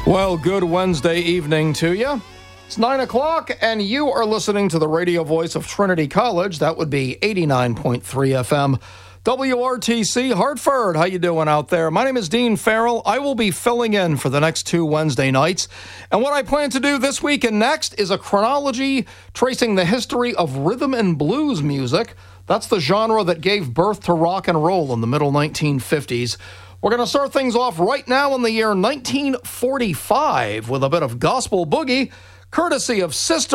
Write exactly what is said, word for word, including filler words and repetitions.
Well, good Wednesday evening to you. It's nine o'clock, and you are listening to the radio voice of Trinity College. That would be eighty-nine point three F M. W R T C Hartford. How you doing out there? My name is Dean Farrell. I will be filling in for the next two Wednesday nights. And what I plan to do this week and next is a chronology tracing the history of rhythm and blues music. That's the genre that gave birth to rock and roll in the middle nineteen fifties. We're going to start things off right now in the year nineteen forty-five with a bit of gospel boogie, courtesy of Sister